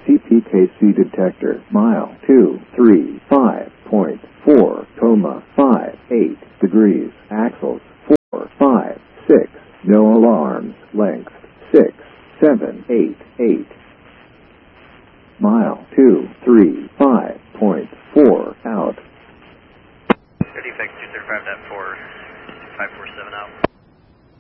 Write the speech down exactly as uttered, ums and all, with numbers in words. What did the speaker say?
C P K C detector, mile two three five point four, coma five eight degrees, axles four five six, no alarms, length six seven eight eight, mile